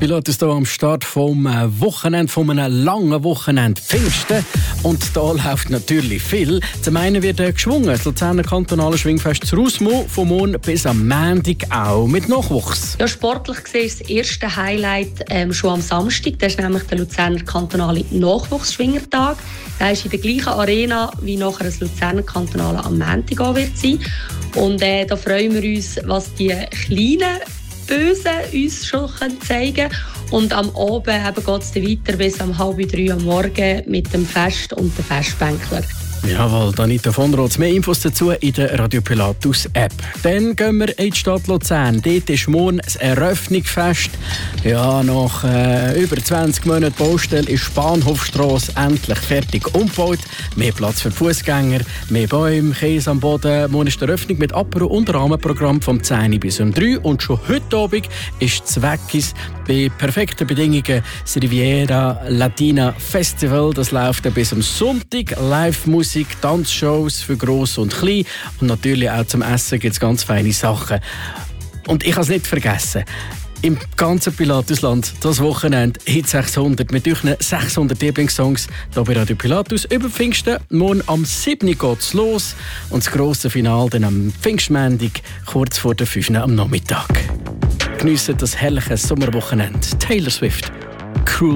Pilatus hier am Start vom Wochenende, von einem langen Wochenende Pfingsten. Und da läuft natürlich viel. Zum einen wird geschwungen. Das Luzerner kantonale Schwingfest zu Rusmo vom Morgen bis am Montag auch mit Nachwuchs. Ja, sportlich gesehen ist das erste Highlight schon am Samstag. Das ist nämlich der Luzerner kantonale Nachwuchsschwingertag. Der ist in der gleichen Arena wie nachher das Luzerner kantonale am Montag auch wird sein. Und da freuen wir uns, was die kleinen Bösen uns schon zeigen können. Und am Abend geht es weiter bis um 2:30 am Morgen mit dem Fest und den Festbänkler. Jawohl, Anita von Roth. Mehr Infos dazu in der Radio Pilatus App. Dann gehen wir in die Stadt Luzern. Dort ist morgen das Eröffnungsfest. Ja, nach über 20 Monaten Baustelle ist die Bahnhofstrasse endlich fertig umgebaut. Mehr Platz für Fußgänger, mehr Bäume, Käse am Boden. Morgen ist die Eröffnung mit Apero- und Rahmenprogramm vom 10 bis um 3. Und schon heute Abend ist das Weckis bei perfekten Bedingungen das Riviera Latina Festival. Das läuft bis am Sonntag. Live-Musik, Tanzshows für Gross und Klein. Und natürlich auch zum Essen gibt es ganz feine Sachen. Und ich habe es nicht vergessen. Im ganzen Pilatusland das Wochenende Hit 600 mit euren 600 Lieblingssongs hier bei Radio Pilatus über Pfingsten. Morgen am 7. geht es los und das grosse Finale dann am Pfingstmontag kurz vor der 5 am Nachmittag. Geniessen das herrliche Sommerwochenende. Taylor Swift.